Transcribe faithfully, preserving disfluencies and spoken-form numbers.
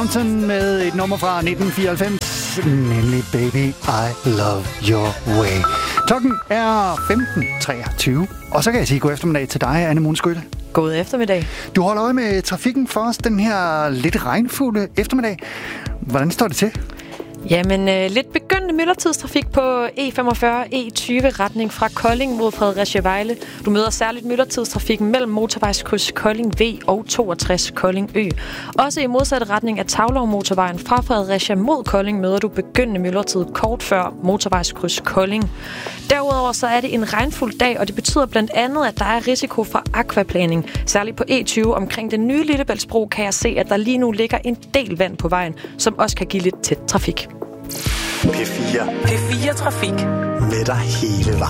Med et nummer fra nitten fireoghalvfems, nemlig Baby I Love Your Way. Klokken er femten treogtyve, og så kan jeg sige god eftermiddag til dig, Anne Munskytte. God eftermiddag. Du holder øje med trafikken for os den her lidt regnfulde eftermiddag. Hvordan står det til? Jamen, øh, lidt begyndende myldretidstrafik på E femogfyrre E tyve retning fra Kolding mod Fredericia Vejle. Du møder særligt myldretidstrafikken mellem motorvejskryds Kolding V og toogtres Kolding Ø. Også i modsatte retning af Taulov motorvejen fra Fredericia mod Kolding møder du begyndende myldretid kort før motorvejskryds Kolding. Derudover så er det en regnfuld dag, og det betyder blandt andet, at der er risiko for aquaplaning. Særligt på E tyve omkring den nye Lillebæltsbro kan jeg se, at der lige nu ligger en del vand på vejen, som også kan give lidt tæt trafik. P fire. P fire Trafik. Med dig hele vejen.